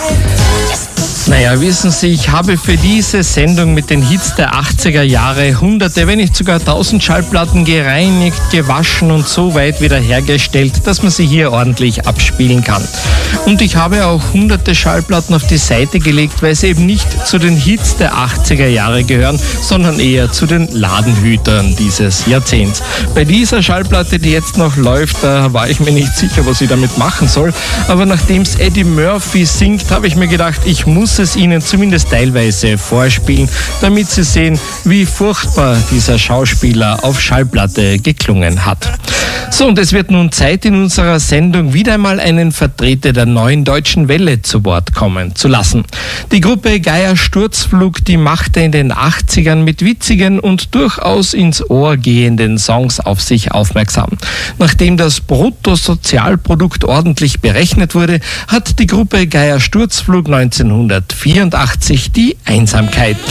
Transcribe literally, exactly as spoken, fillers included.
Naja, wissen Sie, ich habe für diese Sendung mit den Hits der achtziger Jahre hunderte, wenn nicht sogar tausend Schallplatten gereinigt, gewaschen und so weit wiederhergestellt, dass man sie hier ordentlich abspielen kann. Und ich habe auch hunderte Schallplatten auf die Seite gelegt, weil sie eben nicht zu den Hits der achtziger Jahre gehören, sondern eher zu den Ladenhütern dieses Jahrzehnts. Bei dieser Schallplatte, die jetzt noch läuft, da war ich mir nicht sicher, was ich damit machen soll. Aber nachdem es Eddie Murphy singt, habe ich mir gedacht, ich muss es Ihnen zumindest teilweise vorspielen, damit Sie sehen, wie furchtbar dieser Schauspieler auf Schallplatte geklungen hat. So, und es wird nun Zeit, in unserer Sendung wieder einmal einen Vertreter der neuen deutschen Welle zu Wort kommen zu lassen. Die Gruppe Geier Sturzflug, die machte in den achtzigern mit witzigen und durchaus ins Ohr gehenden Songs auf sich aufmerksam. Nachdem das Bruttosozialprodukt ordentlich berechnet wurde, hat die Gruppe Geier Sturzflug neunzehnhundertvierundachtzig die Einsamkeit